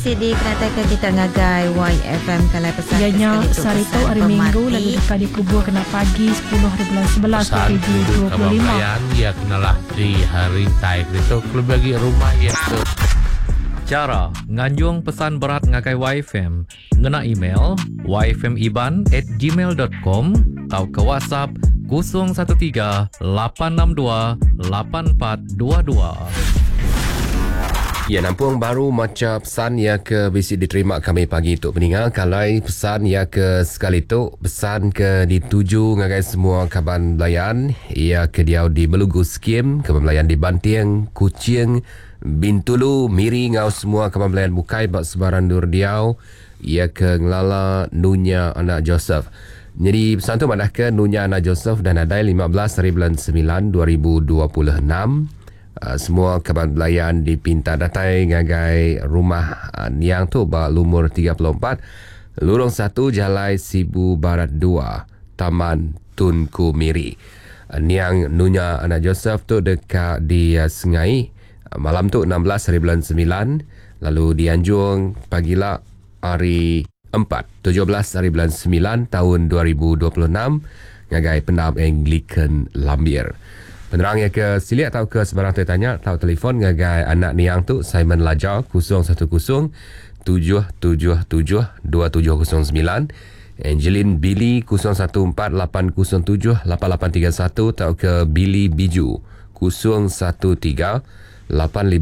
Sidi keratakan kita ngagai YFM kalai pesan ianya sarito hari Minggu lalu dekat dikubur kena pagi 10 hari bulan 11 2025 ya kenalah di hari taik itu klub bagi rumah ya tu. Cara nganjung pesan berat ngagai YFM ngena email yfmiban@gmail.com atau ke WhatsApp 013 862 8422. Ya, nampung baru macam pesan ya ke bisi diterima kami pagi untuk pendengar. Kalau pesan ya ke sekali tu pesan ke dituju ngagai semua kaban belayan ya ke dia di Melugu Skim, kaban belayan di Bantieng, Kuching, Bintulu, Miri ngau semua kaban belayan bukai bak sebaran dur diau ya ke ngelala Nunya anak Joseph. Jadi pesan tu madah ke Nunya anak Joseph dan adai 15 hari bulan 9 2026. Semua kaban belayan dipinta datai ngagai rumah Niang tu ba lumur 34 Lorong 1 Jalai Sibu Barat 2 Taman Tunku Miri. Niang Nunya anak Joseph tu dekat di Sengai malam tu 16 hari bulan 9 lalu dianjung pagilah hari 4 17 hari bulan 9 tahun 2026 ngagai pendam Anglican Lambir. Penerang yang ke silik atau ke sebarang tanya atau telefon ngagai anak Niang tu Simon Lajar 010-777-2709, Angeline Billy 014-807-8831 atau ke Billy Biju 013-850-2872.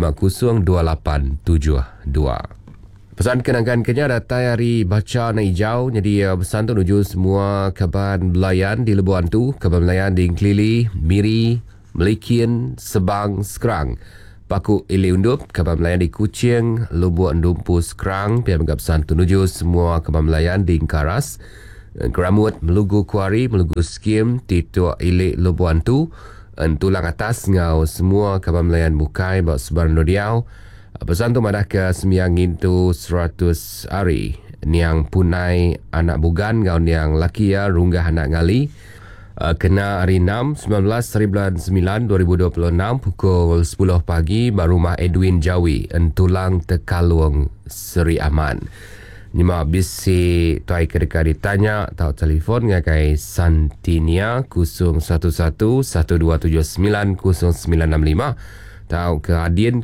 Pesan kenangan Kenya datai hari baca na hijau. Jadi pesan tu menuju semua kaban belayan di Lebuan tu, kaban belayan di Kelili, Miri, Melikian, Sebang, Skrang, Paku Ili Undup, kaban belayan di Kuching, Lubuk Ndumpu, Skrang, pihak menggap pesan tu menuju semua kaban belayan di Karas, Keramut, Melugu Kuari, Melugu Skim, Tito Ili Lebuan tu, Tulang Atas ngau semua kaban belayan bukai bak sebarang Nodiau. Pesan tu madah ke semiang itu 100 hari Niang Punai anak bugan ngau Niang Lakia Runggah anak ngali kena hari 19 hari bulan 9 2026 pukul 10 pagi barumah Edwin Jawi Entulang Tekalung Seri Aman. Nima bisi tuai kedeka ditanya atau telefon ngagai Santinia 011-1279-0965 atau ke Adin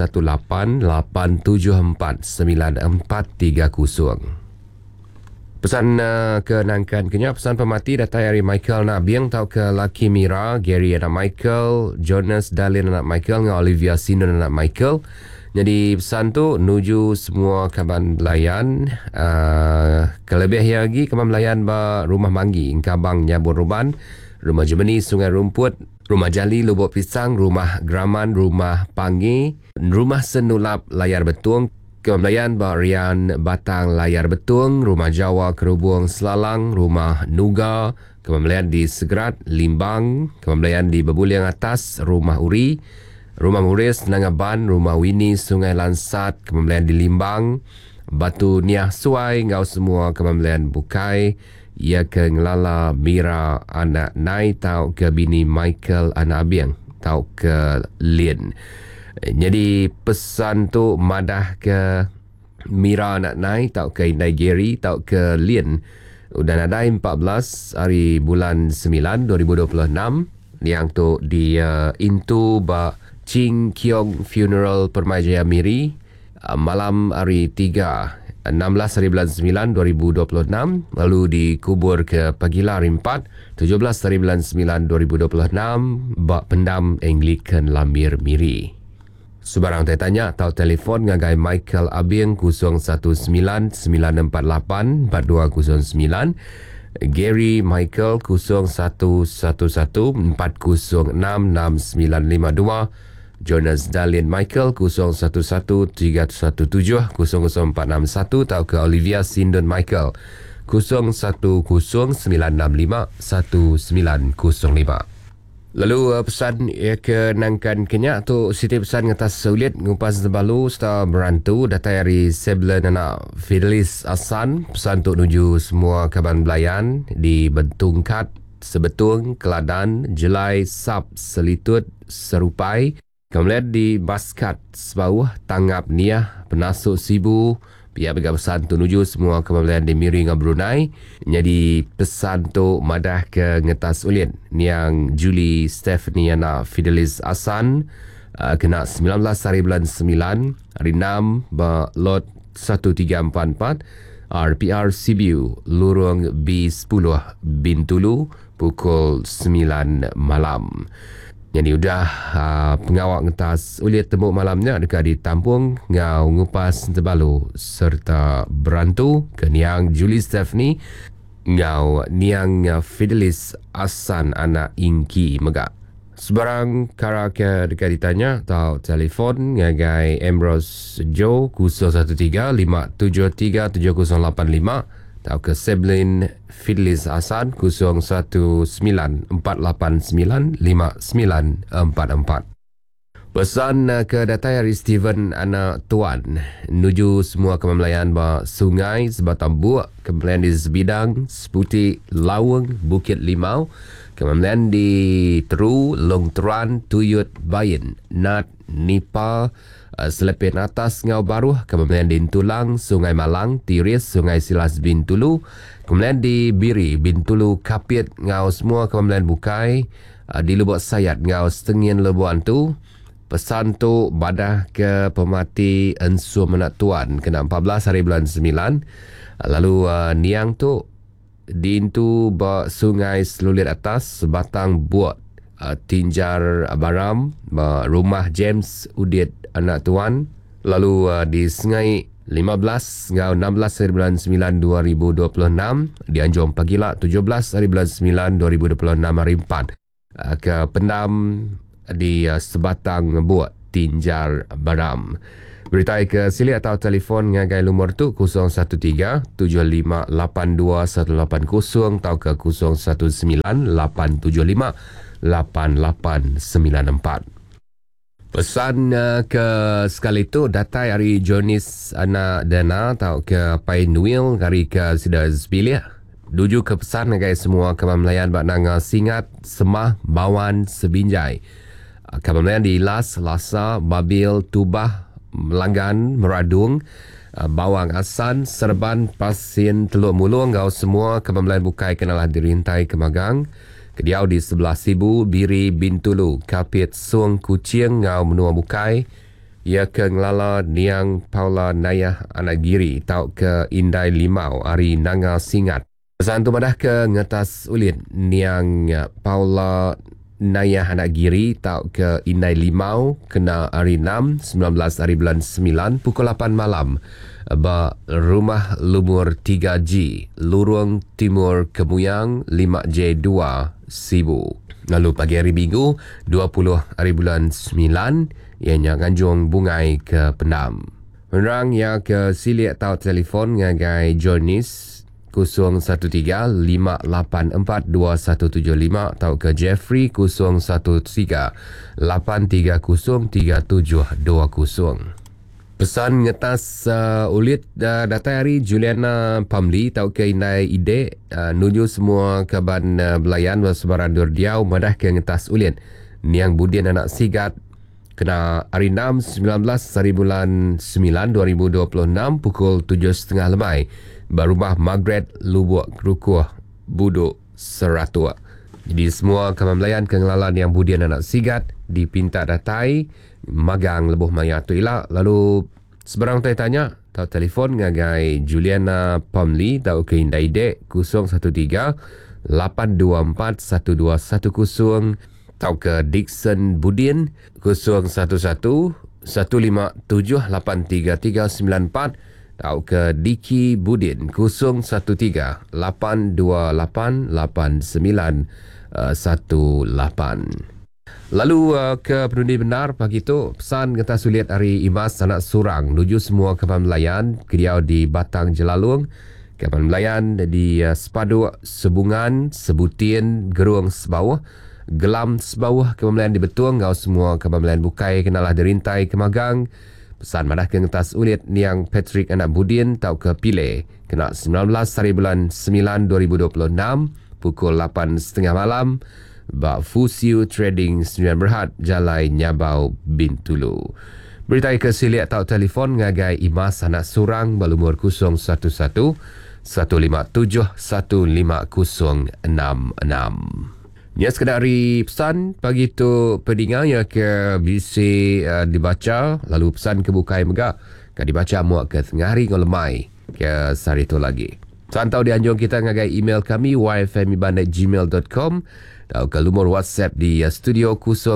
018-874-9430. Pesan ke Nangkan Kenya, pesan pemati datai hari Michael nak biang tau ke Lucky Mira, Gary anak Michael, Jonas Dalin anak Michael, dengan Olivia Sinon anak Michael. Jadi pesan tu nuju semua kaban belayan kelebih lagi kaban belayan ba Rumah Manggi, Kabang Nyabur Ruban, Rumah Jemeni Sungai Rumput, Rumah Jali Lubuk Pisang, Rumah Graman, Rumah Pangi, Rumah Senulap Layar Betung, Kebelayan Rian Batang Layar Betung, Rumah Jawa Kerubung Selalang, Rumah Nuga, Kebelayan di Segrat, Limbang, Kebelayan di Bebuliang Atas, Rumah Uri, Rumah Muris, Nangaban, Rumah Wini, Sungai Lansat, Kebelayan di Limbang, Batu Niah Suai, ngau semua Kebelayan Bukai, ia ke Ngelala Mira anak Nai, tau ke bini Michael anak Abiang, tau ke Lin. Jadi pesan tu madah ke Mira anak Nai, tau ke Indai Gary, tau ke Lin. Dan ada 14 hari bulan 9 2026 yang tu di Intu ba Ching Kiong Funeral Permajaya Miri malam hari 3 16 hari bulan 9 2026, lalu dikubur ke Pagila hari 4 17 hari bulan 9 2026 bak pendam Anglican Lambir Miri. Sebarang tanya atau telefon ngagai Michael Abing 019-948-4209, Gary Michael 0111-406-6952, Jonas Dalin Michael 011317-00461 atau ke Olivia Sindon Michael 0119651905. Lalu pesan ke Nangkan Kenya tu Siti pesan ngatas sulit ngupas terbalu serta berantu datai hari Sebelen anak Fidelis Asan. Pesan tu nuju semua kaban belayan di Bentungkat, Sebetung, Keladan, Jelai, Sap, Selitut, Serupai, Kemudian di Baskat sebawah Tangap Niah Penasuk Sibu pihak bagi pesan tu nuju semua kemampuan di Miri dengan Brunei. Jadi pesan tu madah ke ngetas ulit niang Julie Stephanie anak Fidelis Asan kena 19 hari bulan 9 hari 6 lot 1344 RPR Sibiu Lorong B10 Bintulu pukul 9 malam. Jadi udah pengawak ngetas ulit tembuk malamnya dekat di Tampung ngau ngupas terbalu serta berantu ke niang Julie Stephanie ngau niang Fidelis Asan anak Ingki Megak. Sebarang kara ke dekat ditanya atau telefon ngagai Ambrose Joe 013-573-7085 atau ke Seblin Fidelis Asan 0198959944. Pesan ke datai hari Steven anak Tuan nuju semua kemampuan sungai sebatang buak kemampuan di Sebidang Seputi Lawang Bukit Limau kemampuan di Teru Long Teruan Tuyut Bayin Nat Nipa Selepin Atas Ngau Baru kemampuan di Tulang Sungai Malang Tiris Sungai Silas Bintulu kemudian di Biri Bintulu Kapit Ngau semua kemampuan bukai di Lubuk Sayat Ngau Setengin Lebuan tu. Pesan tu badah ke pemati Ensu Menak Tuan kena 14 hari bulan 9. Lalu niang tu diintu sungai Selulit Atas sebatang buat tinjar baram rumah James Udit anak Tuan. Lalu di sungai 15 ngau 16 hari bulan 9 2026 di Anjong Pagila 17 hari bulan 9 2026 hari 4 ke pendam di sebatang buat tinjar baram. Berita ke sili atau telefon ngagai lumur tu 013-7582-180 atau ke 019-875-8894. Pesan ke sekali tu datai hari Jonis anak Dana atau ke Pai Nuil hari ke Sida Zbilia. Duju ke pesan ngagai semua kemampuan baknanga Singat, Semah, Bawan, Sebinjai. Kemampuan di Las, Lasa, Babil, Tubah, Melanggan, Meradung, Bawang Asan, Serban, Pasin, Teluk Mulung, kau semua kemampuan bukai kenalah dirintai Kemagang. Kediau di sebelah Sibu, Biri, Bintulu, Kapit, Sung, Kucing, ngau menua bukai. Ia ke Ngelala, Niang, Paula, Nayah, Anak Giri, tau ke Indai Limau, Ari Nanga Singat. Pesan tu madah ke ngetas ulit, Niang, Paula, Nayah Anak Giri tau ke Indai Limau kena hari 6 19 hari bulan 9 pukul 8 malam rumah lumur 3G Lurung Timur Kemuyang 5J2 Sibu. Lalu pagi hari Minggu 20 hari bulan 9 ianya Ganjung Bungai ke Pendam. Menerang yang ke silik tau telefon ngagai Jonis 013-584-2175 atau ke Jeffrey 013-830-3720. Pesan ngetas ulit datai hari Juliana Pamli tau ke Indai Ide nuju semua kaban belayan bersebaran Durdiau madah ke ngetas ulit Niang Budin anak Sigat kena hari 6 19 hari bulan 9 2026 pukul 7.30 lemai Barumah Margaret Lubuk Rukuh Buduk Seratua. Jadi semua kemampuan kengelalan yang Budian anak Sigat dipinta datai magang lebuh maya tu ilak. Lalu sebarang tanya tau telefon ngagai Juliana Pamli tau ke Indai Dek 013-824-1210 tau ke Dixon Budin 011-157-83394 tau ke Diki Budin 013-828-8918. Lalu ke penundi benar pagi tu pesan kata sulit hari Imas anak Surang nuju semua kapan melayan kediau di Batang Jelalung kapan melayan di Sepadu Sebungan Sebutin Gerung Sebawah Gelam Sebawah kapan melayan di Betung kau semua kapan melayan bukai kenalah derintai Kemagang. Pesan madah ke ngetas ulit Niang Patrick anak Budin tau ke Pile kena 19 hari bulan 9 2026 pukul 8.30 malam Bak Fusiu Trading Sdn Berhad Jalai Nyabau Bintulu. Berita ke siliak tau telefon ngagai Imas anak surang berumur 011 157 15066. Ni sekedar pesan pagi tu pedinga ya ke bisi dibaca lalu pesan ke bukai megak ke dibaca muak ke tengah hari ngolemai ke sari tu lagi. Santau dianjung kita ngagai email kami yfm@gmail.com atau ke lumur WhatsApp di studio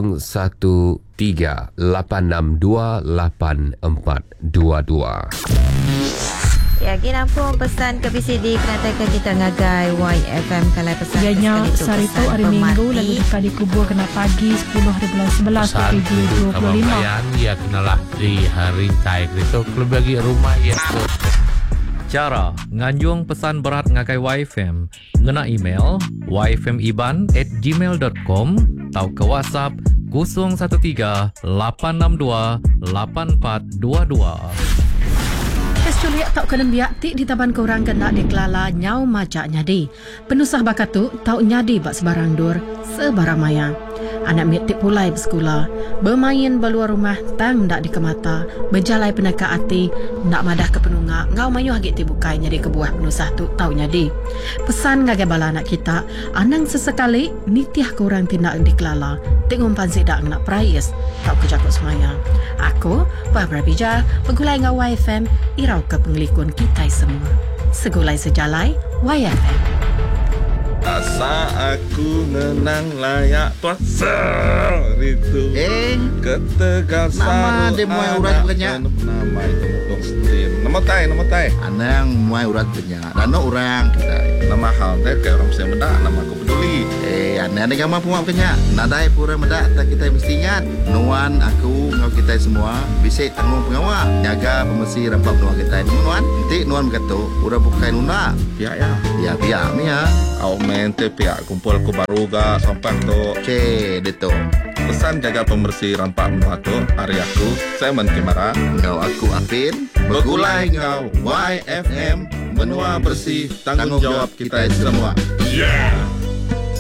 0138628422. Ya, kita pun pesan ke BCD kenatakan kita ngagai YFM kalai pesan. Ianya sari tu hari Minggu lalu dekat dikubur kena pagi 10 hari bulan 11 Satu 2025. kawan ya kenalah di hari taik itu klub bagi rumah ya tu. Cara nganjung pesan berat ngagai YFM ngena email yfmiban@gmail.com atau ke WhatsApp 013 862 8422. Juliak tau kena biak tik di taban korang kena dikelala nyau macak nyadi. Penusah bakat tu tau nyadi bak sebarang dur sebarang maya. Anak mitik pulai bersekolah, bermain beluar rumah tang ndak dikemata, berjalai peneka hati, ndak madah ke penunga, ngau mayu hagit tibukai nyadi kebuah penusah tu tau nyadi. Pesan ngagai bala anak kita, anang sesekali nitiah korang tindak dikelala, tengok pansi dak nak prayes, tau kejakut semaya. Aku, Barbara Bija, pegulai ngau YFM, irau ke penglikun kita semua. Segulai sejalai, YFM. Asa aku ngenang layak puasa itu ketegasan nama dia muai urat banyak nama itu dong setir nama tai anang muai urat banyak dan orang kita nama hal teh kayak orang saya medak nama aku peduli aneh gama puak banyak nadai pura medak tak kita mesti ingat nuan aku ngau kita semua bisa tanggung pengawal jaga pemesi rampak nuan kita nuan nanti nuan berkata udah bukai nuna pihak ya mi ya au mente pihak kumpul ku baruga sampai tu deto pesan jaga pembersih rampak menua tu hari aku saya menkimara ngau aku Apin begulai ngau YFM menua bersih tanggung jawab kita semua. Yeah.